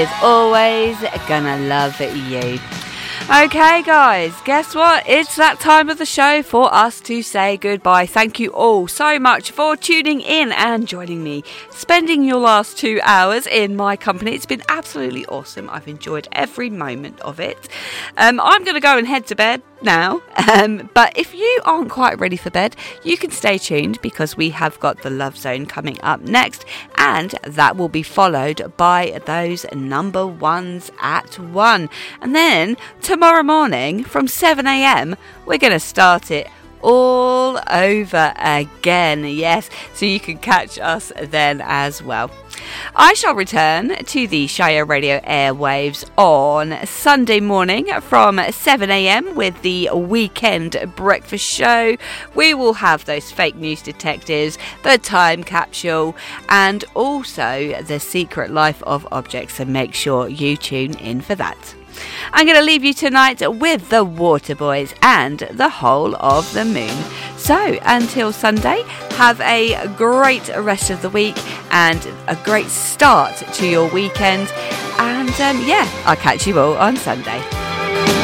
is always gonna love you. Okay guys, guess what? It's that time of the show for us to say goodbye. Thank you all so much for tuning in and joining me, spending your last 2 hours in my company. It's been absolutely awesome. I've enjoyed every moment of it. I'm going to go and head to bed now, but if you aren't quite ready for bed, you can stay tuned because we have got the Love Zone coming up next, and that will be followed by those number ones at 1. And then tomorrow morning from 7 a.m, we're going to start it all over again. Yes, so you can catch us then as well. I shall return to the Shire Radio airwaves on Sunday morning from 7 a.m. with the weekend breakfast show. We will have those fake news detectives, the time capsule, and also the secret life of objects. So make sure you tune in for that. I'm going to leave you tonight with the Waterboys and the Whole of the Moon. So until Sunday, have a great rest of the week and a great start to your weekend. And I'll catch you all on Sunday.